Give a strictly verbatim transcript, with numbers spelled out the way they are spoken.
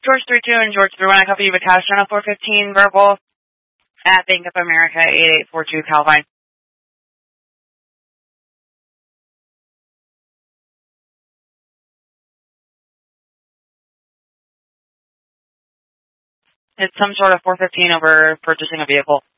George three two and George three one, I copy you with cash on a four fifteen verbal at Bank of America eight eight four two Calvine. It's some sort of four fifteen over purchasing a vehicle.